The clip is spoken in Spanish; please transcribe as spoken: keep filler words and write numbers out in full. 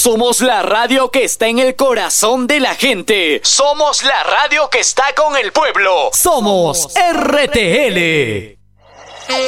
Somos la radio que está en el corazón de la gente. Somos la radio que está con el pueblo. Somos R T L.